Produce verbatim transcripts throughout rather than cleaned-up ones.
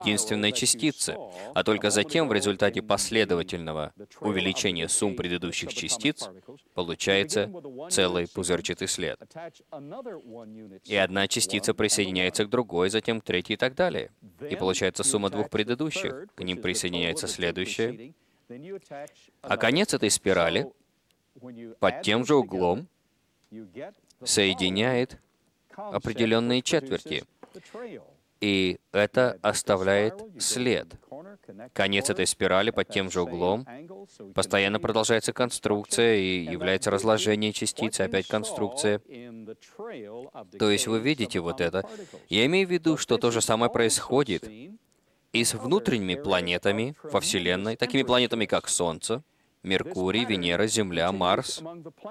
единственной частицы, а только затем в результате последовательного увеличения сумм предыдущих частиц получается целый пузырчатый след. И одна частица присоединяется к другой, затем к третьей и так далее. И получается сумма двух предыдущих, к ним присоединяется следующая. А конец этой спирали под тем же углом соединяет определенные четверти. И это оставляет след. Конец этой спирали под тем же углом. Постоянно продолжается конструкция, и является разложение частицы, опять конструкция. То есть вы видите вот это. Я имею в виду, что то же самое происходит и с внутренними планетами во Вселенной, такими планетами, как Солнце, Меркурий, Венера, Земля, Марс.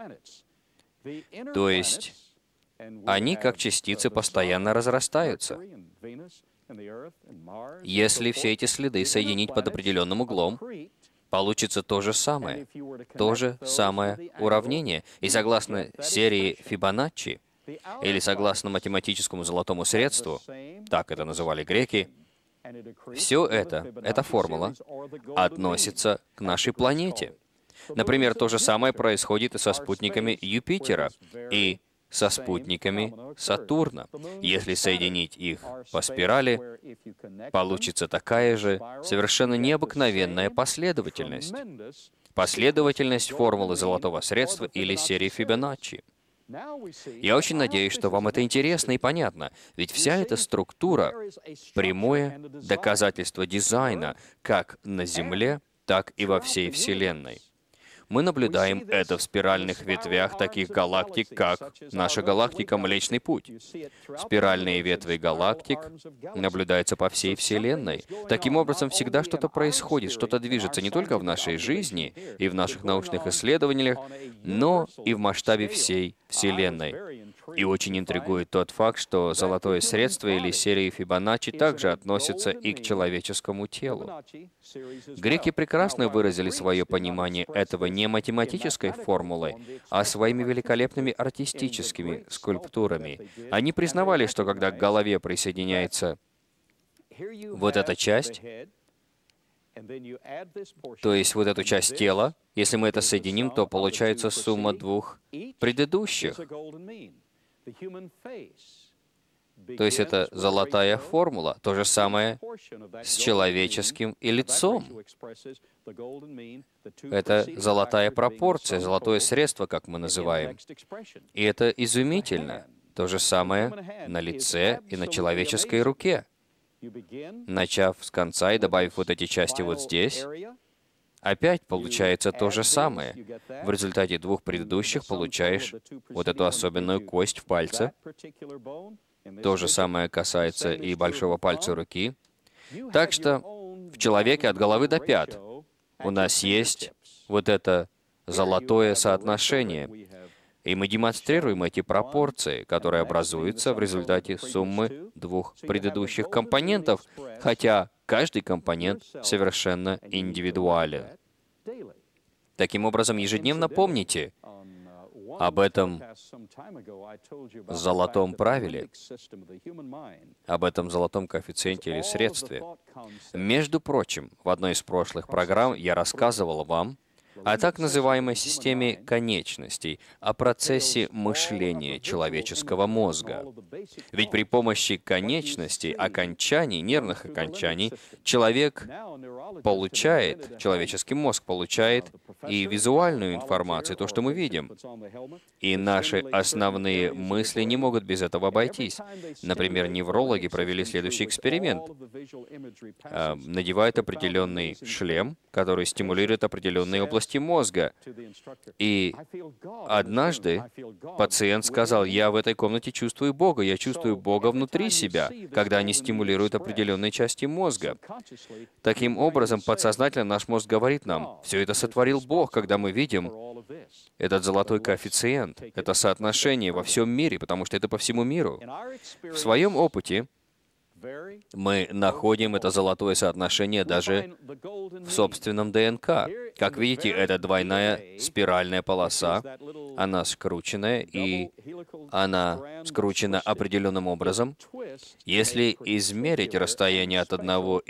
То есть они, как частицы, постоянно разрастаются. Если все эти следы соединить под определенным углом, получится то же самое, то же самое уравнение. И согласно серии Фибоначчи, или согласно математическому золотому средству, так это называли греки, все это, эта формула, относится к нашей планете. Например, то же самое происходит и со спутниками Юпитера, и со спутниками Сатурна. Если соединить их по спирали, получится такая же совершенно необыкновенная последовательность. Последовательность формулы золотого средства или серии Фибоначчи. Я очень надеюсь, что вам это интересно и понятно, ведь вся эта структура — прямое доказательство дизайна как на Земле, так и во всей Вселенной. Мы наблюдаем это в спиральных ветвях таких галактик, как наша галактика Млечный Путь. Спиральные ветви галактик наблюдаются по всей Вселенной. Таким образом, всегда что-то происходит, что-то движется не только в нашей жизни и в наших научных исследованиях, но и в масштабе всей Вселенной. И очень интригует тот факт, что золотое средство или серия Фибоначчи также относятся и к человеческому телу. Греки прекрасно выразили свое понимание этого не математической формулой, а своими великолепными артистическими скульптурами. Они признавали, что когда к голове присоединяется вот эта часть, то есть вот эту часть тела, если мы это соединим, то получается сумма двух предыдущих. То есть это золотая формула. То же самое с человеческим и лицом. Это золотая пропорция, золотое средство, как мы называем. И это изумительно. То же самое на лице и на человеческой руке. Начав с конца и добавив вот эти части вот здесь, опять получается то же самое. В результате двух предыдущих получаешь вот эту особенную кость в пальце. То же самое касается и большого пальца руки. Так что в человеке от головы до пят у нас есть вот это золотое соотношение. И мы демонстрируем эти пропорции, которые образуются в результате суммы двух предыдущих компонентов, хотя каждый компонент совершенно индивидуален. Таким образом, ежедневно помните об этом золотом правиле, об этом золотом коэффициенте или средстве. Между прочим, в одной из прошлых программ я рассказывал вам о так называемой системе конечностей, о процессе мышления человеческого мозга. Ведь при помощи конечностей, окончаний, нервных окончаний, человек получает, человеческий мозг получает и визуальную информацию, то, что мы видим. И наши основные мысли не могут без этого обойтись. Например, неврологи провели следующий эксперимент. Надевают определенный шлем, который стимулирует определенные области мозга. И однажды пациент сказал: «Я в этой комнате чувствую Бога, я чувствую Бога внутри себя», когда они стимулируют определенные части мозга. Таким образом, подсознательно наш мозг говорит нам: все это сотворил Бог, когда мы видим этот золотой коэффициент, это соотношение во всем мире, потому что это по всему миру. В своем опыте мы находим это золотое соотношение даже в собственном ДНК. Как видите, это двойная спиральная полоса. Она скрученная, и она скручена определенным образом. Если измерить расстояние от одного